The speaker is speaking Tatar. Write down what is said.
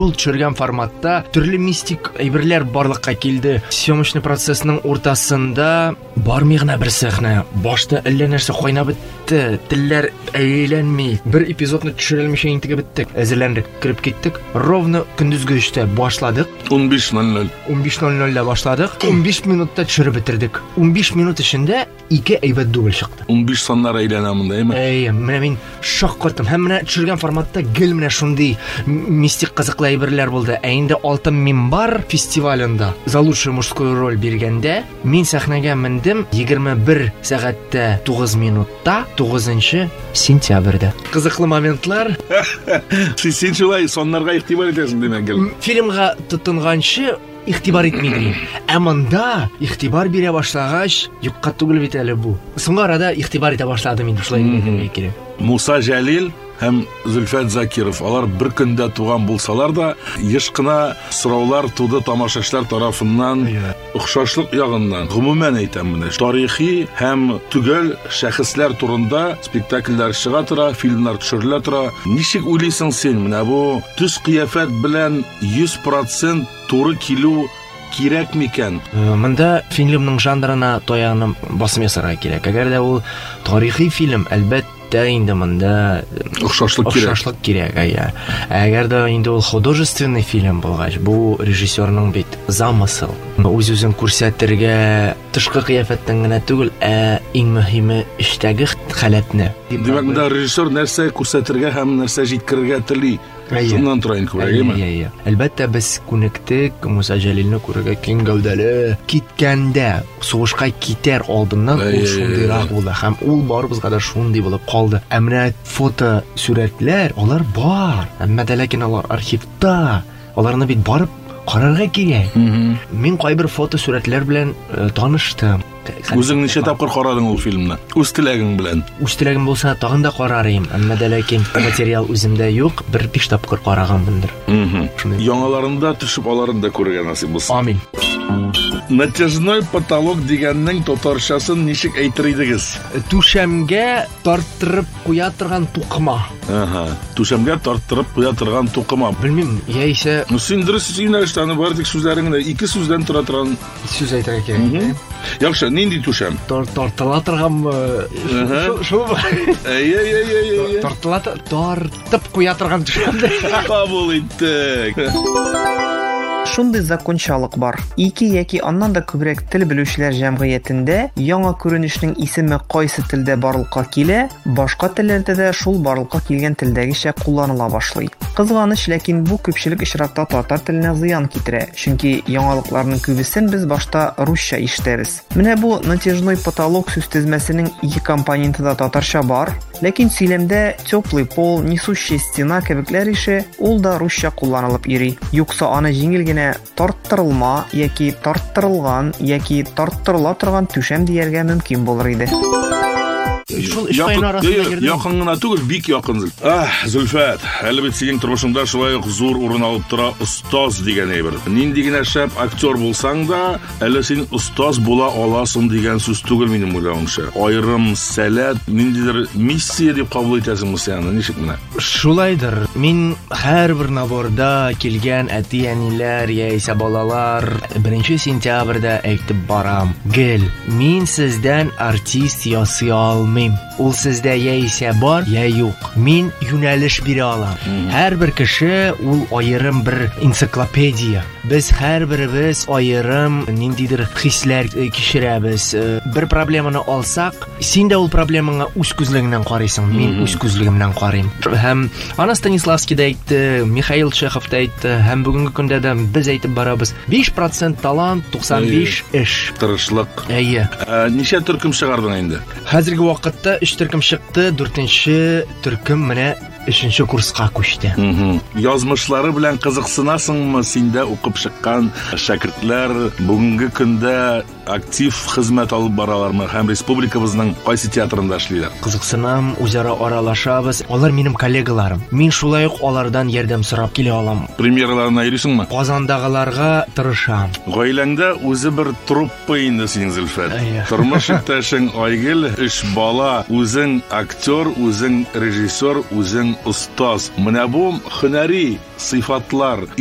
Ул төшергән форматта төрле мистик әйберләр барлыкка килде. Съемочный процессның уртасында бармый гына бер сәхнә. Башта әллә нәрсә кайнап бетте. Телләр әйләнми. Бер эпизодны төшерелмичә интегә беттек. Әзерләндек, кирип киттек. Ровно көндезге 3-тә башладык. 15:00. 15:00-да башладык. 15 минутта төшереп битердек. 15 минут эчендә 2 әйбәт дубль чыкты. 15 саннар әйләнә монда, әйме? Менә мин шок каттым. Һәм менә төшергән форматта гел менә шундый мистик кызыклы әйберләр булды. Ә инде Алтын Минбар фестивалендә за лучшую мужскую роль биргәндә мин сәхнәгә мендем 21 сәгатьтә 9 минутта 9 сентябрьдә. Кызыклы моментлар. Син шулай соннарга игътибар итәсең димәк гел. Фильмга тотынганчы игътибар итмидем. Ә монда игътибар бирә башлагач, юкка түгел бит әле бу. Соңгы арада игътибар итә башладым инде шулай дигән кирәк. Муса Җәлил һәм Зөлфәт Закиров, алар бер көндә туган булсалар да, еш кына сораулар туды тамашачылар тарафыннан, охшашлык ягыннан. Гомумән әйтәм менә, тарихи һәм түгел шәхесләр турында спектакльләр чыга тора, фильмнар төшерелә тора. Ничек уйлыйсың син менә бу төс кыяфәт белән 100% туры килү кирәк микән? Монда фильмның жанрына таянып басым ясарга кирәк. Әгәр дә ул тарихи фильм, әлбәттә инде монда охшашлык кирәк. Әгәр дә инде ул художественный фильм булгач, бу режиссерның бит замысыл. Үз-үзен күрсәтергә тышкы кыяфәттән генә түгел, ә иң мөһиме эштәге халәтне. Димәк, монда режиссер нәрсә күрсәтергә һәм нәрсә җиткерергә тели. Шуннан тора инде күрәгеме? Әлбәттә без күнектек Муса Җәлилне күрергә киң гәүдәле. Киткәндә, сугышка китәр алдыннан ул шундыйрак булды. Һәм ул барыбызга да шундый булып калды. Ә менә фото сүрәтләр, алар бар. Әмма дә ләкин алар архивта. Аларны бит барып карарга кирәк. Мин кайбер фото сүрәтләр белән таныштым. Үзең ничә тапкыр карадың ул фильмны? Үз теләгең белән. Үз теләгем булса, тагын да карарым. Әмма дә ләкин материал үземдә юк, бер 5 тапкыр караганмындыр. Яңаларында төшеп аларын да күрергә насыйп булсын. Амин. Натяжной потолок дигәннең татарчасын ничек әйтер идегез? Түшәмгә тарттырып куя торган тукма. Түшәмгә тарттырып куя торган тукма. Белмим, яисә Син дөрес юнәлештәне бар тик сүзләреңдә 2 сүздән тора торган сүз әйтергә кирәк. Яхшы, нинди түшәм? Тартыла торганмы? Шул. Тартып куя торган түшәм. Кабул иттек. Шундый закончалык бар. 2 яки аннан да күбрәк тел белүчеләр җәмгыятендә яңа күренешнең исеме кайсы телдә барлыкка килә, башка телләрдә дә шул барлыкка килгән телдәгечә кулланыла башлый. Кызганыч, ләкин бу күпчелек очракта татар теленә зыян китерә, чөнки яңалыкларның күбесен без башта русча ишетәбез. Менә бу натяжной потолок сүз тезмәсенең 2 компоненты татарча бар, ләкин сөйләмдә теплый пол, несущая стена кебекләр ише ул да русча кулланылып йөри. Юкса аны җиңел генә тарттырылма яки тарттырылган яки тарттырыла торган түшәм дияргә мөмкин булыр иде. Якын гына түгел, бик якын. Зөлфәт, әле бит синең тормышыңда шулай ук зур урын алып тора остаз дигән әйбер. Нинди генә шәп актер булсаң да, әле син остаз була аласың дигән сүз түгел минем уйлавымча. Айрым, сәләт, ниндидер миссия дип кабул итәсеңме син? Ничек менә? Шулайдыр. Мин һәрбер наборда килгән әти-әниләр яисә балалар 1 сентябрьдә әйтеп барам. Гел, мин сездән артист ясый алмыйм. Ул сездә яисә бар, я юк. Мин юнәлеш бирә алам. Һәрбер кеше ул аерым бер энциклопедия. Без һәрберебез аерым ниндидер хисләр кичерәбез. Бер проблеманы алсак, син дә ул проблемаңа үз күзлегеннән карыйсың, мин үз күзлегемнән карыйм. Һәм аны Станиславский да әйтте, Михаил Чехов да әйтте, һәм бүгенге көндә дә без әйтеп барабыз. 5% талант, 95 эш. Тырышлык. Әйе. Ничә төркем чыгардың инде? Хәзерге вакытта 3 төркем чыкты, 4нче төркем менә 3нче курска күчте. Язмышлары белән кызыксынасыңмы синдә укып чыккан шәкертләр бүгенге көндә актив хезмәт алып баралармы һәм республикабызның кайсы театрында эшлиләр? Кызыксынам, үзара аралашабыз. Алар минем коллегаларым. Мин шулай ук алардан ярдәм сорап килә алам. Премьераларына йөрисеңме? Казандагыларга тырышам. Гаиләңдә үзе бер труппа инде синең Зөлфәт. Тормыш иптәшең Айгөл, 3 бала, үзең актер, үзең режиссер, үзең устаз. Менә бу һөнәри сыйфатлар